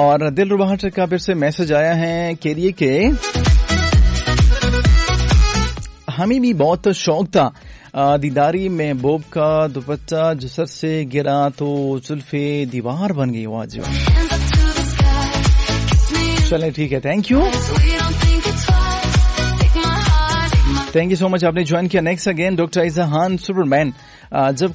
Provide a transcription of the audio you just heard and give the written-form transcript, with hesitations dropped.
और दिलरुबा का फिर से मैसेज आया है केरिए के हमें भी बहुत शौक था दीदारी महबूब का दुपट्टा जिसर से गिरा तो जुल्फे दीवार बन गई। आज चले ठीक है, थैंक यू सो मच, आपने ज्वाइन किया। Next again doctor Izhan Superman. जब